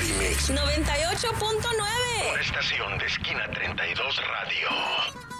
Remix 98.9. Una estación de Esquina 32 Radio.